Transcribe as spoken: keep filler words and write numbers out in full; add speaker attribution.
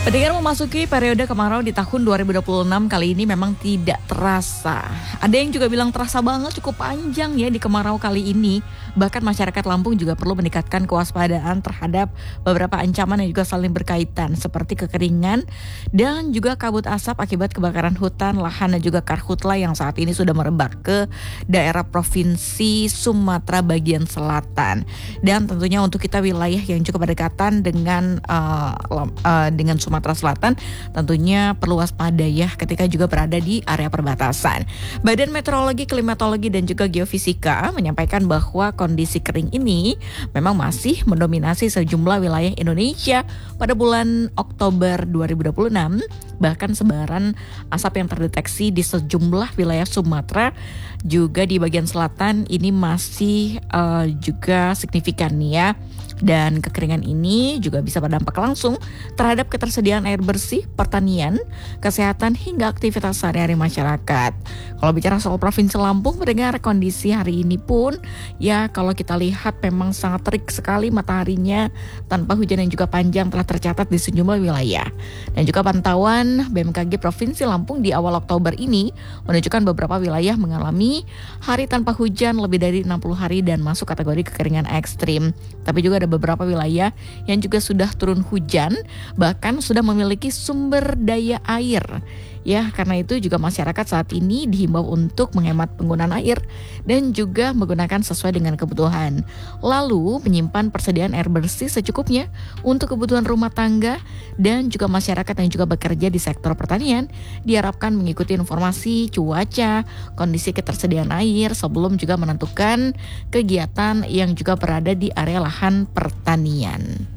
Speaker 1: Pendengar, memasuki periode kemarau di tahun dua ribu dua puluh enam kali ini memang tidak terasa. Ada yang juga bilang terasa banget, cukup panjang ya di kemarau kali ini. Bahkan masyarakat Lampung juga perlu meningkatkan kewaspadaan terhadap beberapa ancaman yang juga saling berkaitan seperti kekeringan dan juga kabut asap akibat kebakaran hutan, lahan dan juga karhutla yang saat ini sudah merebak ke daerah provinsi Sumatera bagian selatan. Dan tentunya untuk kita wilayah yang cukup berdekatan dengan uh, uh, dengan Sumatera Sumatera Selatan tentunya perlu waspada ya ketika juga berada di area perbatasan. Badan Meteorologi, Klimatologi dan juga Geofisika menyampaikan bahwa kondisi kering ini memang masih mendominasi sejumlah wilayah Indonesia pada bulan Oktober dua ribu dua puluh enam. Bahkan sebaran asap yang terdeteksi di sejumlah wilayah Sumatera juga di bagian selatan ini masih uh, juga signifikan ya. Dan kekeringan ini juga bisa berdampak langsung terhadap ketersediaan air bersih, pertanian, kesehatan hingga aktivitas sehari-hari masyarakat. Kalau bicara soal Provinsi Lampung, mendengar kondisi hari ini pun ya kalau kita lihat memang sangat terik sekali mataharinya tanpa hujan yang juga panjang telah tercatat di sejumlah wilayah. Dan juga pantauan B M K G Provinsi Lampung di awal Oktober ini menunjukkan beberapa wilayah mengalami hari tanpa hujan lebih dari enam puluh hari dan masuk kategori kekeringan ekstrim. Tapi juga ada beberapa wilayah yang juga sudah turun hujan, bahkan sudah memiliki sumber daya air. Ya, karena itu juga masyarakat saat ini dihimbau untuk menghemat penggunaan air dan juga menggunakan sesuai dengan kebutuhan. Lalu, menyimpan persediaan air bersih secukupnya untuk kebutuhan rumah tangga dan juga masyarakat yang juga bekerja di sektor pertanian diharapkan mengikuti informasi cuaca, kondisi ketersediaan air sebelum juga menentukan kegiatan yang juga berada di area lahan pertanian.